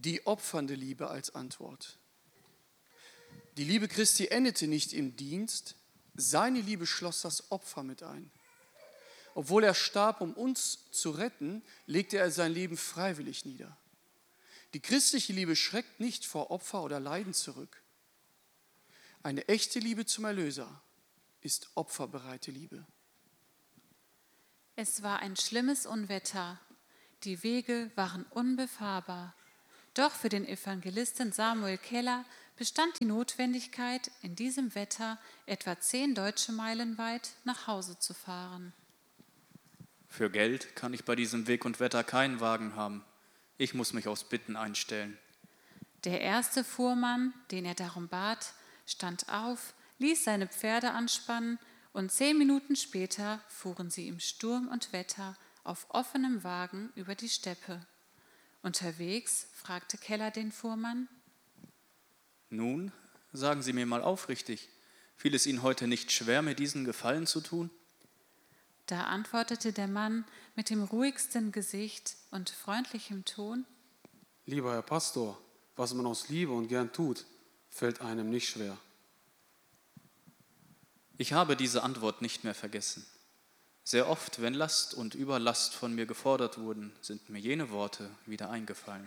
die opfernde Liebe als Antwort. Die Liebe Christi endete nicht im Dienst, seine Liebe schloss das Opfer mit ein. Obwohl er starb, um uns zu retten, legte er sein Leben freiwillig nieder. Die christliche Liebe schreckt nicht vor Opfer oder Leiden zurück. Eine echte Liebe zum Erlöser ist opferbereite Liebe. Es war ein schlimmes Unwetter. Die Wege waren unbefahrbar. Doch für den Evangelisten Samuel Keller bestand die Notwendigkeit, in diesem Wetter etwa 10 deutsche Meilen weit nach Hause zu fahren. Für Geld kann ich bei diesem Weg und Wetter keinen Wagen haben. Ich muss mich aufs Bitten einstellen. Der erste Fuhrmann, den er darum bat, stand auf, ließ seine Pferde anspannen und 10 Minuten später fuhren sie im Sturm und Wetter auf offenem Wagen über die Steppe. Unterwegs fragte Keller den Fuhrmann: Nun, sagen Sie mir mal aufrichtig, fiel es Ihnen heute nicht schwer, mir diesen Gefallen zu tun? Da antwortete der Mann mit dem ruhigsten Gesicht und freundlichem Ton: Lieber Herr Pastor, was man aus Liebe und gern tut, fällt einem nicht schwer. Ich habe diese Antwort nicht mehr vergessen. Sehr oft, wenn Last und Überlast von mir gefordert wurden, sind mir jene Worte wieder eingefallen.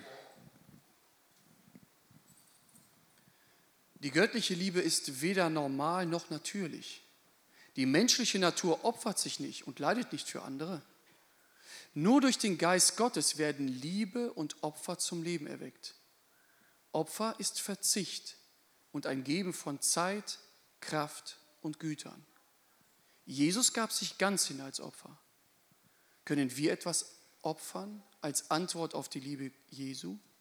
Die göttliche Liebe ist weder normal noch natürlich. Die menschliche Natur opfert sich nicht und leidet nicht für andere. Nur durch den Geist Gottes werden Liebe und Opfer zum Leben erweckt. Opfer ist Verzicht und ein Geben von Zeit, Kraft und Gütern. Jesus gab sich ganz hin als Opfer. Können wir etwas opfern als Antwort auf die Liebe Jesu?